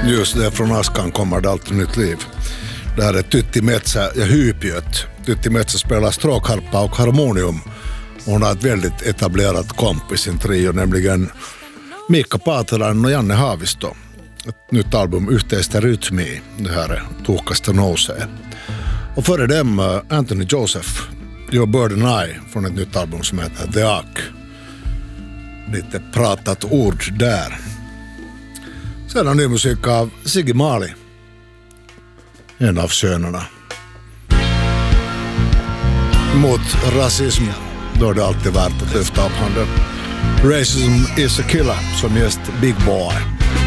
Just det, från askan kommer det alltid nytt liv. Det här är Tytti Metsä ja Hypjöt. Tytti Metsä spelar stråkharpa och harmonium. Hon har ett väldigt etablerat komp i sin trio, nämligen Miikka Paatelainen och Janne Haavisto. Ett nytt album, Yhteistä rytmi. Det här är Tuhkasta nousee. Och före dem Anthony Joseph, Your Bird and I, från ett nytt album som heter The Ark. Lite pratat ord där. Sedan ny musik av Siggy Marley. En av sönerna. Mot rasism, då är det alltid värt att lyfta upp handen. Racism is a killer, som gäst Big Boy.